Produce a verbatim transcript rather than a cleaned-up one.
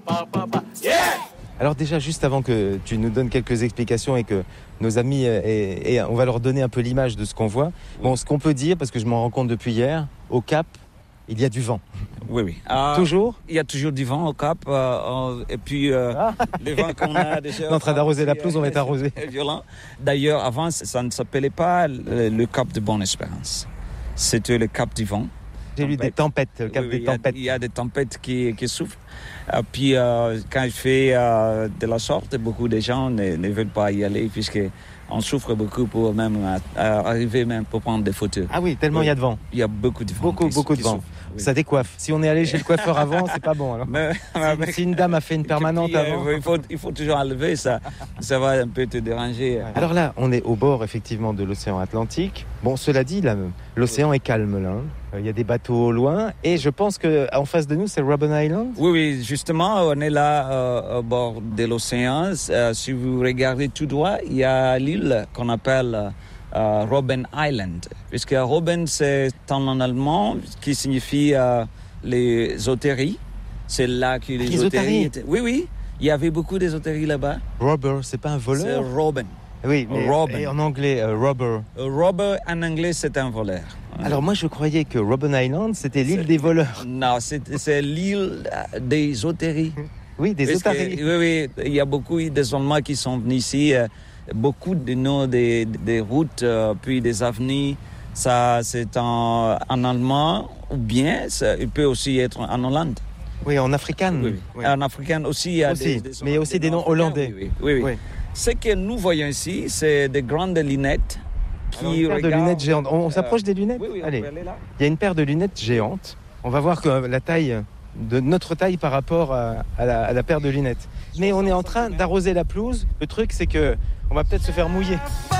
Alors déjà, juste avant que tu nous donnes quelques explications et que nos amis, et, et on va leur donner un peu l'image de ce qu'on voit. Bon, ce qu'on peut dire, parce que je m'en rends compte depuis hier, au Cap, il y a du vent. Oui, oui. Euh, toujours Il y a toujours du vent au Cap. Euh, et puis, euh, ah. les vents qu'on a déjà... On est en train d'arroser la pelouse, on va être arrosé. Violent. D'ailleurs, avant, ça ne s'appelait pas le, le Cap de Bonne-Espérance. C'était le Cap du vent. J'ai lu des tempêtes, le Cap oui, des oui, tempêtes. Il y, a, il y a des tempêtes qui, qui souffrent. Et puis, euh, quand je fais euh, de la sorte, beaucoup de gens ne, ne veulent pas y aller puisqu'on souffre beaucoup pour même euh, arriver même pour prendre des photos. Ah oui, tellement il oui. y a de vent. Il y a beaucoup de vent. Beaucoup, qui, beaucoup qui de vent. souffrent, oui. Ça décoiffe. Si on est allé chez le coiffeur avant, c'est pas bon. Alors. Mais, si, si une dame a fait une permanente puis, avant... Euh, il, faut, il faut toujours enlever ça. Ça va un peu te déranger. Alors là, on est au bord effectivement de l'océan Atlantique. Bon, cela dit, là, l'océan est calme là. Il y a des bateaux au loin et je pense qu'en face de nous, c'est Robben Island. Oui, oui, justement, on est là euh, au bord de l'océan. Euh, si vous regardez tout droit, il y a l'île qu'on appelle euh, Robben Island. Puisque Robben, c'est en allemand qui signifie euh, les otaries. C'est là que les, les otaries étaient. Oui, oui, il y avait beaucoup d'ésotéries là-bas. Robber, c'est pas un voleur? C'est Robben. Oui, mais Robben. Et en anglais, euh, robber. Uh, robber, en anglais, c'est un voleur. Alors moi, je croyais que Robben Island, c'était l'île c'est... des voleurs. Non, c'est, c'est l'île des otaries. Oui, des otaries. Oui, oui, il y a beaucoup des Allemands qui sont venus ici. Euh, beaucoup de noms des, des routes, euh, puis des avenues. Ça, c'est en, en allemand, ou bien ça, il peut aussi être en Hollande. Oui, en africain. Oui, oui. En africain aussi, il y a aussi, des, des mais il y a aussi des noms hollandais. Oui, oui, oui, oui. oui. Ce que nous voyons ici, c'est des grandes lunettes. Qui Alors, une paire regardent, de lunettes géantes. On, on s'approche des lunettes? Oui, oui, allez. On peut aller là. Il y a une paire de lunettes géantes. On va voir que la taille de notre taille par rapport à, à, la, à la paire de lunettes. Mais on est en train d'arroser la pelouse. Le truc, c'est que on va peut-être se faire mouiller.